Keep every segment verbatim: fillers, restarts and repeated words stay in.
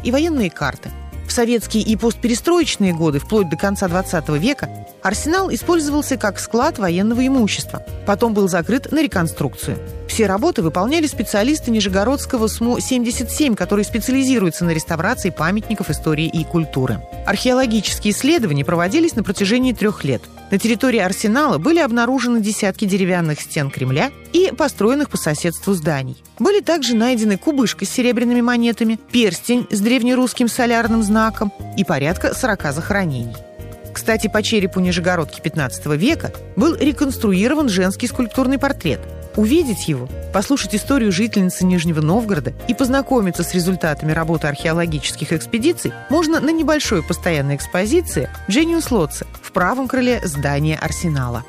и военные карты. В советские и постперестроечные годы, вплоть до конца двадцатого века, арсенал использовался как склад военного имущества. Потом был закрыт на реконструкцию. Все работы выполняли специалисты Нижегородского СМУ семьдесят семь, который специализируется на реставрации памятников истории и культуры. Археологические исследования проводились на протяжении трех лет. На территории арсенала были обнаружены десятки деревянных стен Кремля и построенных по соседству зданий. Были также найдены кубышка с серебряными монетами, перстень с древнерусским солярным знаком и порядка сорока захоронений. Кстати, по черепу нижегородки пятнадцатого века был реконструирован женский скульптурный портрет. Увидеть его, послушать историю жительницы Нижнего Новгорода и познакомиться с результатами работы археологических экспедиций можно на небольшой постоянной экспозиции «Джениус Лоци» в правом крыле здания арсенала.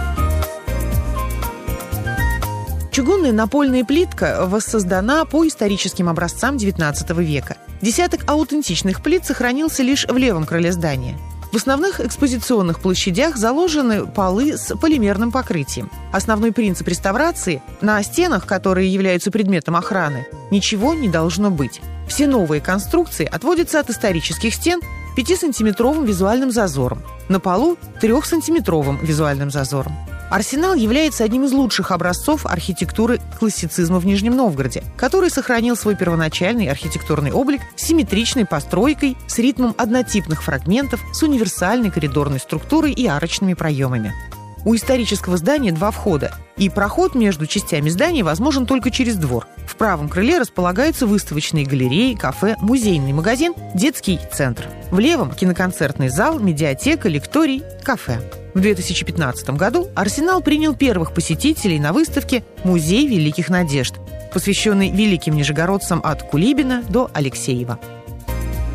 Чугунная напольная плитка воссоздана по историческим образцам девятнадцатого века. Десяток аутентичных плит сохранился лишь в левом крыле здания. В основных экспозиционных площадях заложены полы с полимерным покрытием. Основной принцип реставрации – на стенах, которые являются предметом охраны, ничего не должно быть. Все новые конструкции отводятся от исторических стен пятисантиметровым визуальным зазором, на полу – трехсантиметровым визуальным зазором. Арсенал является одним из лучших образцов архитектуры классицизма в Нижнем Новгороде, который сохранил свой первоначальный архитектурный облик с симметричной постройкой, с ритмом однотипных фрагментов, с универсальной коридорной структурой и арочными проемами. У исторического здания два входа, и проход между частями здания возможен только через двор. В правом крыле располагаются выставочные галереи, кафе, музейный магазин, детский центр. В левом – киноконцертный зал, медиатека, лекторий, кафе. В две тысячи пятнадцатом году арсенал принял первых посетителей на выставке «Музей великих надежд», посвященной великим нижегородцам от Кулибина до Алексеева.